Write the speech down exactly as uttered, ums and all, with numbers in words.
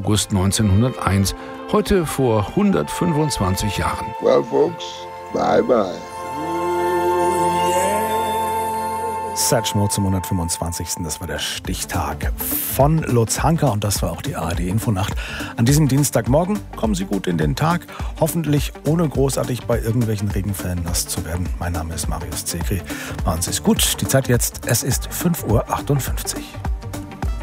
August neunzehnhunderteins, heute vor hundertfünfundzwanzig Jahren. Well, folks, bye bye. Satchmo zum hundertfünfundzwanzigsten. Das war der Stichtag von Lutz Hanker und das war auch die A R D-Infonacht. An diesem Dienstagmorgen kommen Sie gut in den Tag, hoffentlich ohne großartig bei irgendwelchen Regenfällen nass zu werden. Mein Name ist Marius Zekri. Machen Sie es gut. Die Zeit jetzt, es ist fünf Uhr achtundfünfzig.